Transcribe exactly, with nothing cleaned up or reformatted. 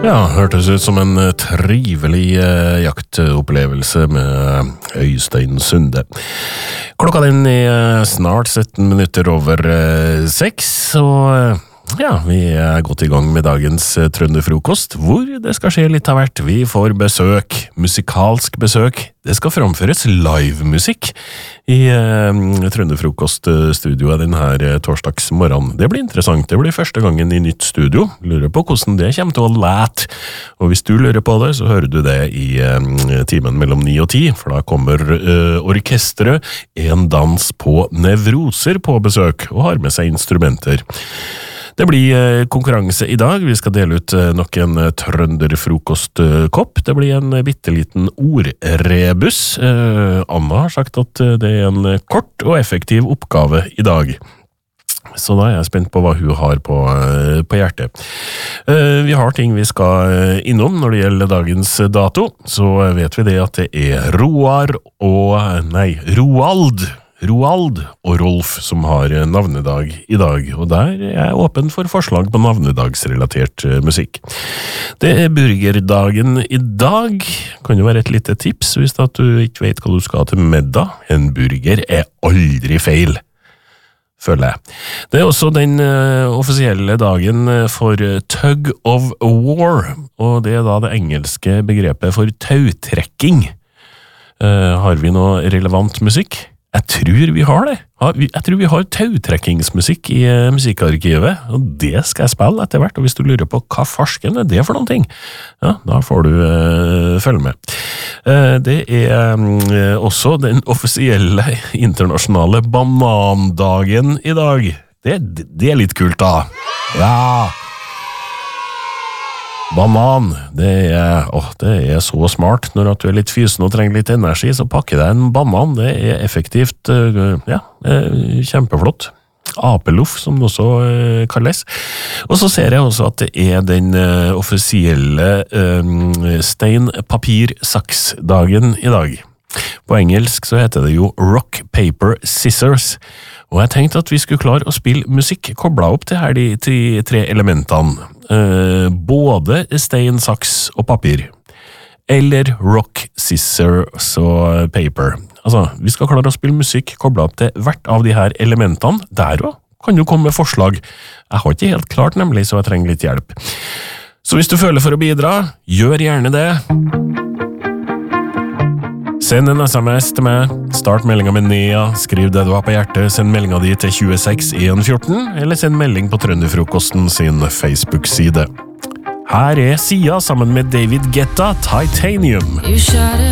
Ja, hørtes ut som en trivelig eh, jaktopplevelse med Øystein Sunde. Klokka den er snart sytten minutter over eh, seks, og eh, ja, vi er godt i gang med dagens eh, trønderfrokost, hvor det skal skje litt av hvert. Vi får besøk, musikalsk besøk. Det skal framføres livemusikk i eh, trønderfrokoststudioet denne eh, torsdagsmorgen. Det blir interessant, det blir første gangen i nytt studio. Lurer på hvordan det kommer til å læte. Og hvis du lurer på det, så hører du det i eh, timen mellom ni og ti, for da kommer eh, orkestret En dans på nevroser på besøk, og har med seg instrumenter. Det blir konkurranse i dag. Vi skal dele ut nok en trønderfrokostkopp. Det blir en bitteliten ordrebus. Anna har sagt at det er en kort og effektiv oppgave i dag. Så da er jeg spent på hva hun har på, på hjertet. Vi har ting vi skal innom når det gjelder dagens dato. Så vet vi det at det er Roar og, nei, Roald Roald og Rolf som har navnedag i dag, og der er jeg åpen for forslag på navnedagsrelatert musikk. Det er burgerdagen i dag. Kan jo være et lite tips hvis at du ikke vet hva du skal til middag. En burger er aldri feil, føler jeg. Det er også den uh, offisielle dagen for tug of war, og det er da det engelske begrepet for tautrekking. Uh, har vi noe relevant musikk? Jeg tror vi har det. Jeg tror vi har tautrekkingsmusikk i musikkarkivet, og det skal jeg spille etter hvert, og hvis du lurer på hva farsken er det for noen ting, ja, da får du uh, følge med. Uh, det er um, også den offisielle internasjonale banandagen i dag. Det, det er litt kult da. Ja! Banan, det er, åh, det er så smart. Når du er litt fysen og trenger litt energi, så pakker deg en banan. Det er effektivt, ja, kjempeflott. Apeloff, som det også kalles. Og så ser jeg også at det er den offisielle um, stein, papir, saks dagen i dag. På engelsk så heter det jo rock, paper, scissors. Og jeg tenkte at vi skulle klare å spille musikk koblet opp til her de, de tre elementene. Uh, både stein, saks og papir. Eller rock, scissors og paper. Altså, vi skal klare å spille musikk koblet opp til hvert av de her elementene. Der også kan du komme med forslag. Jeg har ikke helt klart nemlig, så jeg trenger litt hjelp. Så hvis du føler for å bidra, gjør gjerne det. Send en sms til meg, start meldinga med Nea, skriv det du har på hjertet, send meldinga di til tjueseks en fjorten, eller send melding på Trønderfrokosten sin Facebook-side. Her er Sia sammen med David Guetta, Titanium.